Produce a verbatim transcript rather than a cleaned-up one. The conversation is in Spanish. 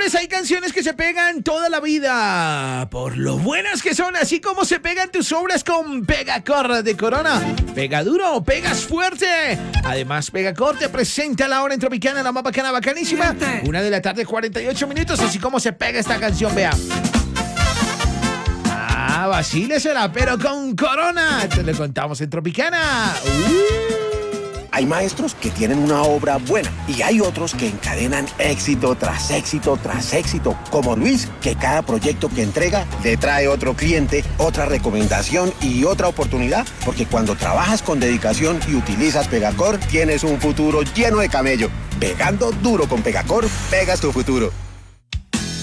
señores, hay canciones que se pegan toda la vida por lo buenas que son, así como se pegan tus obras con Pegacor de Corona. Pega duro, pegas fuerte. Además, Pegacor te presenta la hora en Tropicana, la más bacana, bacanísima. Una de la tarde, cuarenta y ocho minutos, así como se pega esta canción, vea. Ah, vacílesela, pero con Corona. Te lo contamos en Tropicana. Uh. Hay maestros que tienen una obra buena y hay otros que encadenan éxito tras éxito tras éxito, como Luis, que cada proyecto que entrega le trae otro cliente, otra recomendación y otra oportunidad, porque cuando trabajas con dedicación y utilizas Pegacor, tienes un futuro lleno de camello. Pegando duro con Pegacor, pegas tu futuro.